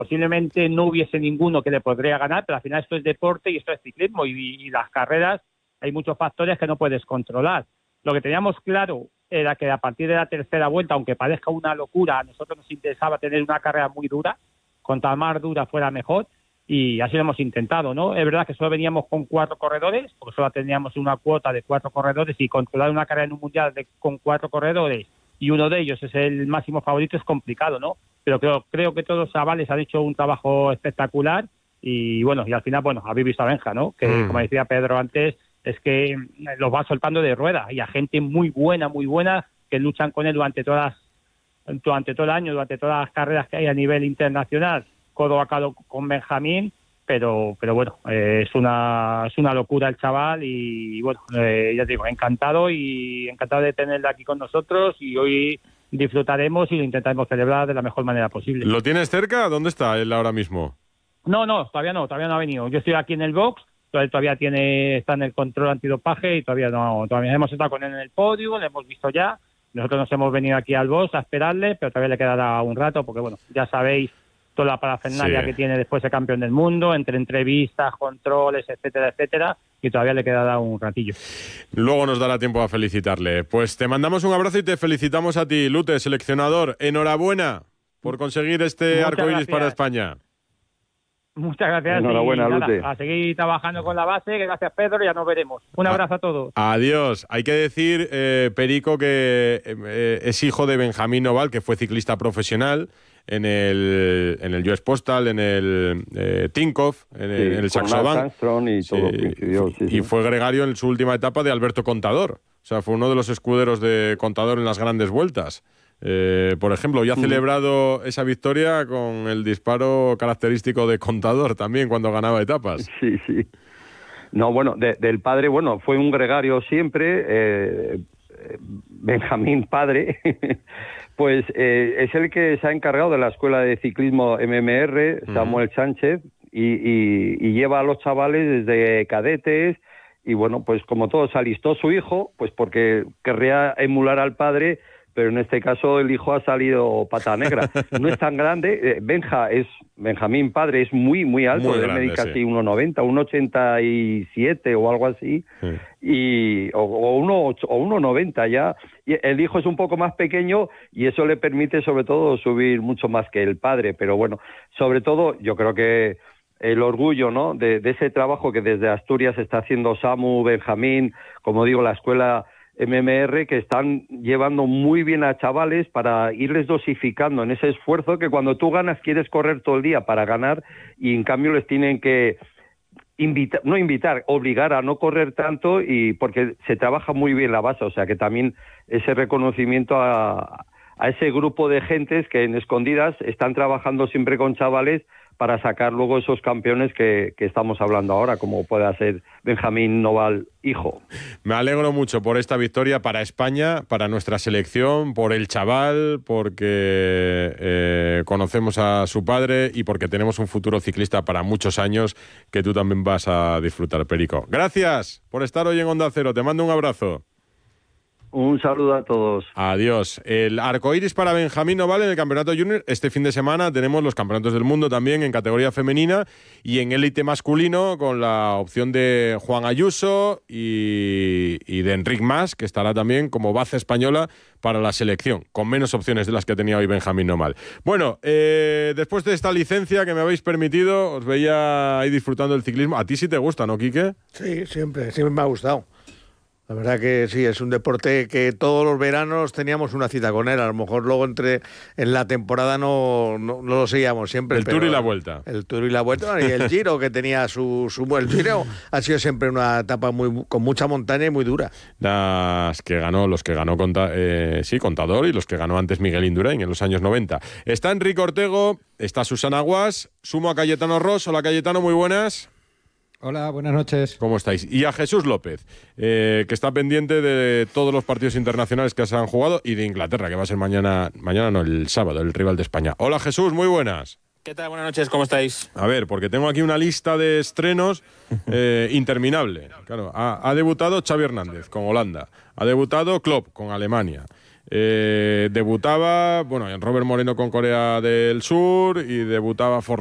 posiblemente no hubiese ninguno que le podría ganar, pero al final esto es deporte y esto es ciclismo y las carreras hay muchos factores que no puedes controlar. Lo que teníamos claro era que a partir de la tercera vuelta, aunque parezca una locura, a nosotros nos interesaba tener una carrera muy dura, cuanto más dura fuera mejor, y así lo hemos intentado, ¿no? Es verdad que solo veníamos con 4 corredores, porque solo teníamos una cuota de 4 corredores, y controlar una carrera en un mundial con 4 corredores, y uno de ellos es el máximo favorito, es complicado, ¿no? Pero creo que todos los chavales han hecho un trabajo espectacular, y bueno, y al final, bueno, habéis visto a Benja, ¿no? Que como decía Pedro antes, es que los va soltando de rueda, y a gente muy buena, que luchan con él durante todo el año, durante todas las carreras que hay a nivel internacional, codo a codo con Benjamín, pero bueno, es una locura el chaval, y bueno, ya te digo, encantado de tenerle aquí con nosotros, y hoy disfrutaremos y lo intentaremos celebrar de la mejor manera posible. ¿Lo tienes cerca? ¿Dónde está él ahora mismo? No, todavía no ha venido. Yo estoy aquí en el box, él todavía está en el control antidopaje y todavía hemos estado con él en el podio, le hemos visto ya. Nosotros nos hemos venido aquí al box a esperarle, pero todavía le quedará un rato, porque bueno, ya sabéis toda la parafernalia que tiene después de campeón del mundo, entre entrevistas, controles, etcétera, y todavía le quedará un ratillo. Luego nos dará tiempo a felicitarle. Pues te mandamos un abrazo y te felicitamos a ti, Lute, seleccionador. Enhorabuena por conseguir este arcoíris para España. Muchas gracias. Enhorabuena, Lute. A seguir trabajando con la base. Gracias, Pedro. Ya nos veremos. Un abrazo a todos. Adiós. Hay que decir, Perico, que es hijo de Benjamín Noval, que fue ciclista profesional en el US Postal, en el Tinkoff, en el Saxo Bank. Y fue gregario en su última etapa de Alberto Contador. O sea, fue uno de los escuderos de Contador en las grandes vueltas. Por ejemplo, ya ha celebrado esa victoria con el disparo característico de Contador también cuando ganaba etapas. Sí. No, bueno, del padre, bueno, fue un gregario siempre, Benjamín padre, pues es el que se ha encargado de la escuela de ciclismo MMR, Samuel Sánchez, y lleva a los chavales desde cadetes, y bueno, pues como todo, se alistó su hijo, pues porque querría emular al padre, pero en este caso el hijo ha salido pata negra. No es tan grande, Benjamín padre es muy alto, debe medir casi 1,90, 1,87 o algo así, o 1,90 ya. Y el hijo es un poco más pequeño y eso le permite sobre todo subir mucho más que el padre, pero bueno, sobre todo yo creo que el orgullo, ¿no?, de ese trabajo que desde Asturias está haciendo Samu, Benjamín, como digo, la escuela MMR, que están llevando muy bien a chavales para irles dosificando en ese esfuerzo que cuando tú ganas quieres correr todo el día para ganar, y en cambio les tienen que obligar a no correr tanto, y porque se trabaja muy bien la base, o sea que también ese reconocimiento a ese grupo de gentes que en escondidas están trabajando siempre con chavales para sacar luego esos campeones que estamos hablando ahora, como pueda ser Benjamín Noval, hijo. Me alegro mucho por esta victoria para España, para nuestra selección, por el chaval, porque conocemos a su padre y porque tenemos un futuro ciclista para muchos años que tú también vas a disfrutar, Perico. Gracias por estar hoy en Onda Cero. Te mando un abrazo. Un saludo a todos. Adiós. El arcoíris para Benjamín Noval en el Campeonato Junior. Este fin de semana tenemos los Campeonatos del Mundo también en categoría femenina y en élite masculino, con la opción de Juan Ayuso y de Enric Mas, que estará también como base española para la selección, con menos opciones de las que tenía hoy Benjamín Noval. Bueno, después de esta licencia que me habéis permitido, os veía ahí disfrutando del ciclismo. ¿A ti sí te gusta, no, Quique? Sí, siempre me ha gustado. La verdad que sí, es un deporte que todos los veranos teníamos una cita con él. A lo mejor luego en la temporada no lo seguíamos siempre. El Tour y la Vuelta. El Tour y la Vuelta, y el Giro, que tenía su el Giro ha sido siempre una etapa con mucha montaña y muy dura. Los que ganó Contador, y los que ganó antes Miguel Indurain en los años 90. Está Enrique Ortego, está Susana Guas, sumo a Cayetano Ross. Hola, Cayetano, muy buenas. Hola, buenas noches. ¿Cómo estáis? Y a Jesús López, que está pendiente de todos los partidos internacionales que se han jugado y de Inglaterra, que va a ser el sábado, el rival de España. Hola, Jesús, muy buenas. ¿Qué tal? Buenas noches, ¿cómo estáis? A ver, porque tengo aquí una lista de estrenos interminable. Claro, ha debutado Xavi Hernández con Holanda, ha debutado Klopp con Alemania, Debutaba, bueno, Robert Moreno con Corea del Sur y debutaba